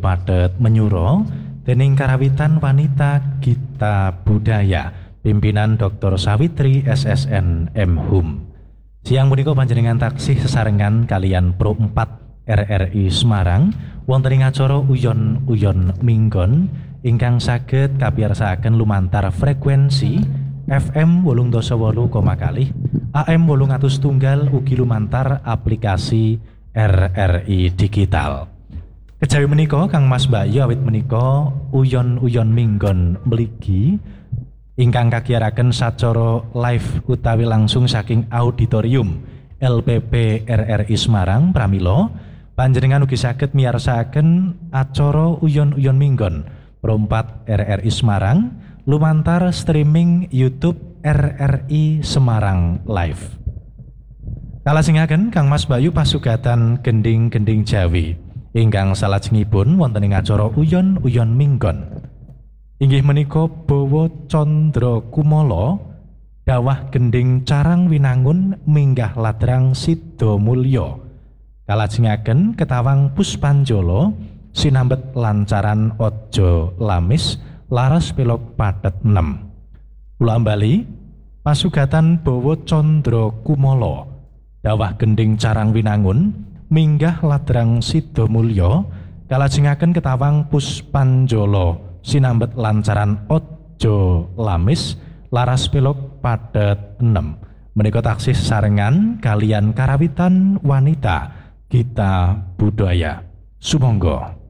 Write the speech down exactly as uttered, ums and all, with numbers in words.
padet menyuro dening karawitan wanita Gita Budaya pimpinan Doktor Sawitri S S N M Hum. Siang punika panjenengan taksih sesarengan kalian Pro empat R R I Semarang wonten ing acara uyon-uyon minggon ingkang saged kapiyarsaken lumantar frekuensi F M wolung dasa wolu koma kalih A M wolung atus tunggal ugi lumantar aplikasi R R I Digital. Kejawi menika Kang Mas Bayu awit menika uyon-uyon minggon mligi ingkang kagiyaraken sacara live utawi langsung saking auditorium L P P R R I Semarang pramila panjenengan ugi saged miyarsakaken acara uyon-uyon minggon Pro empat R R I Semarang lumantar streaming YouTube R R I Semarang Live. Kalajengaken Kang Mas Bayu pasugatan gending-gending Jawi ingkang salajengipun wonten ing acara uyon-uyon minggon. Inggih menika Bawa Candra Kumala dawah gending carang winangun minggah ladrang Sida Mulya. Kalajengaken ketawang Puspanjala sinambet lancaran aja lamis laras pelok padet enam. Kula ambali pasugatan Bawa Candra Kumala dawah gending carang winangun minggah ladrang Sida Mulya kalajengaken ketawang Puspanjala sinambet lancaran aja lamis laras pelok padet enam. Menika taksih sarengan kalian karawitan wanita Gita Budaya. Sumangga.